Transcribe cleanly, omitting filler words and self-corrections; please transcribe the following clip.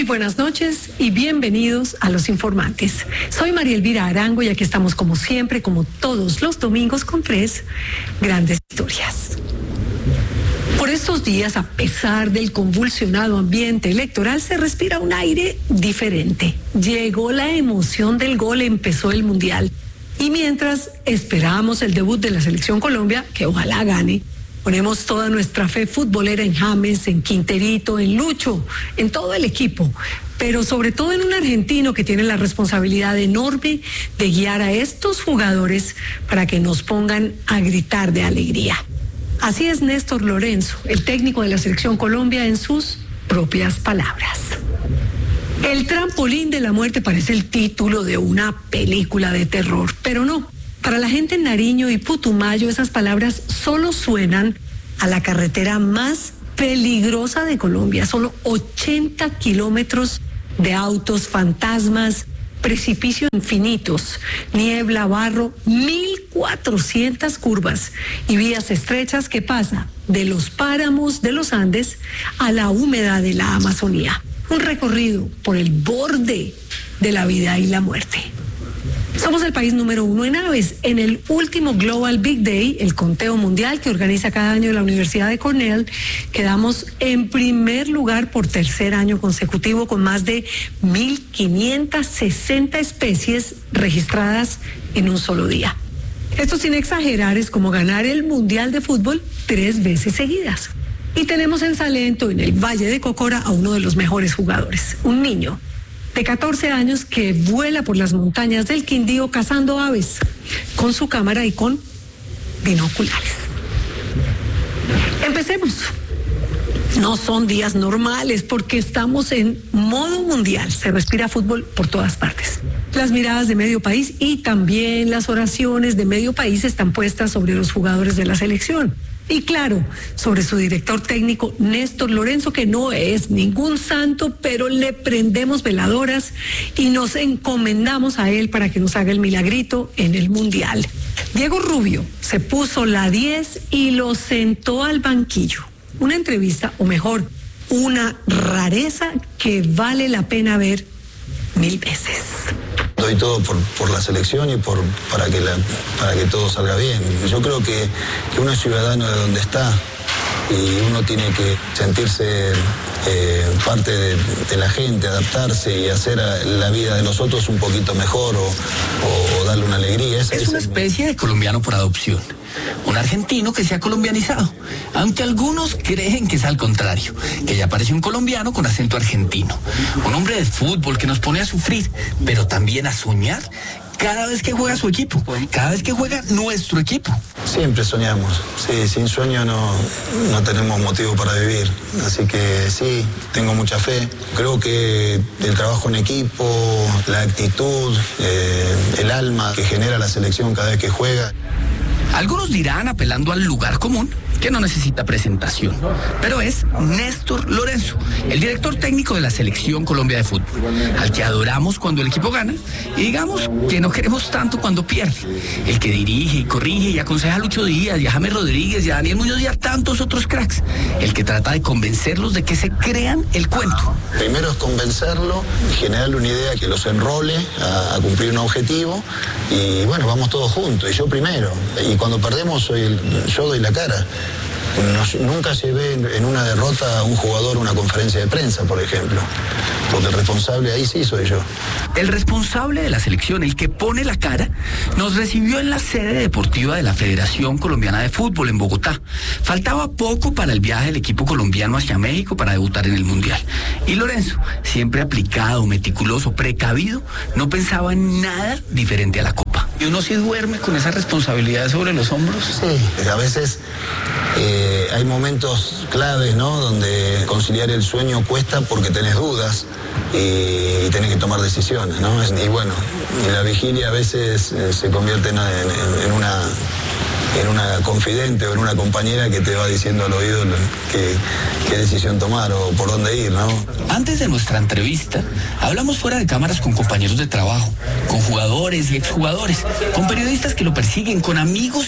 Muy buenas noches y bienvenidos a Los Informantes. Soy María Elvira Arango y aquí estamos como siempre, como todos los domingos, con 3 grandes historias. Por estos días, a pesar del convulsionado ambiente electoral, se respira un aire diferente. Llegó la emoción del gol, empezó el Mundial. Y mientras esperamos el debut de la Selección Colombia, que ojalá gane, ponemos toda nuestra fe futbolera en James, en Quinterito, en Lucho, en todo el equipo, pero sobre todo en un argentino que tiene la responsabilidad enorme de guiar a estos jugadores para que nos pongan a gritar de alegría. Así es Néstor Lorenzo, el técnico de la Selección Colombia, en sus propias palabras. El trampolín de la muerte parece el título de una película de terror, pero no. Para la gente en Nariño y Putumayo, esas palabras solo suenan a la carretera más peligrosa de Colombia. Solo 80 kilómetros de autos, fantasmas, precipicios infinitos, niebla, barro, 1.400 curvas y vías estrechas que pasa de los páramos de los Andes a la húmeda de la Amazonía. Un recorrido por el borde de la vida y la muerte. Somos el país número 1 en aves. En el último Global Big Day, el conteo mundial que organiza cada año la Universidad de Cornell, quedamos en primer lugar por tercer año consecutivo, con más de 1.560 especies registradas en un solo día. Esto, sin exagerar, es como ganar el Mundial de Fútbol 3 veces seguidas. Y tenemos en Salento, en el Valle de Cocora, a uno de los mejores jugadores, un niño de 14 años que vuela por las montañas del Quindío cazando aves con su cámara y con binoculares. Empecemos. No son días normales porque estamos en modo mundial. Se respira fútbol por todas partes. Las miradas de medio país y también las oraciones de medio país están puestas sobre los jugadores de la selección. Y claro, sobre su director técnico Néstor Lorenzo, que no es ningún santo, pero le prendemos veladoras y nos encomendamos a él para que nos haga el milagrito en el Mundial. Diego Rubio se puso la 10 y lo sentó al banquillo. Una entrevista, o mejor, una rareza que vale la pena ver 1000 veces. Doy todo por la selección y para que todo salga bien. Yo creo que uno es ciudadano de donde está y uno tiene que sentirse parte de la gente, adaptarse y hacer la vida de los otros un poquito mejor o darle una alegría. Es una especie de colombiano por adopción. Un argentino que se ha colombianizado, aunque algunos creen que es al contrario, que ya parece un colombiano con acento argentino. Un hombre de fútbol que nos pone a sufrir, pero también a soñar cada vez que juega su equipo, cada vez que juega nuestro equipo. Siempre soñamos, sí, sin sueño no tenemos motivo para vivir, así que sí, tengo mucha fe. Creo que el trabajo en equipo, la actitud, el alma que genera la selección cada vez que juega. Algunos dirán, apelando al lugar común, que no necesita presentación, pero es Néstor Lorenzo, el director técnico de la Selección Colombia de Fútbol, al que adoramos cuando el equipo gana y digamos que no queremos tanto cuando pierde, el que dirige y corrige y aconseja a Lucho Díaz y a James Rodríguez y a Daniel Muñoz y a tantos otros cracks, el que trata de convencerlos de que se crean el cuento. Primero es convencerlo y generarle una idea que los enrole a cumplir un objetivo y bueno, vamos todos juntos y yo primero, y cuando perdemos yo doy la cara. Nunca llevé en una derrota a un jugador a una conferencia de prensa, por ejemplo, porque el responsable ahí sí soy yo. El responsable de la selección, el que pone la cara, nos recibió en la sede deportiva de la Federación Colombiana de Fútbol en Bogotá. Faltaba poco para el viaje del equipo colombiano hacia México para debutar en el Mundial. Y Lorenzo, siempre aplicado, meticuloso, precavido, no pensaba en nada diferente a la Copa. ¿Y uno sí duerme con esa responsabilidad sobre los hombros? Sí, a veces hay momentos claves, ¿no? Donde conciliar el sueño cuesta porque tenés dudas y tenés que tomar decisiones, ¿no? Y bueno, la vigilia a veces se convierte en una confidente o en una compañera que te va diciendo al oído qué decisión tomar o por dónde ir, ¿no? Antes de nuestra entrevista, hablamos fuera de cámaras con compañeros de trabajo, con jugadores y exjugadores, con periodistas que lo persiguen, con amigos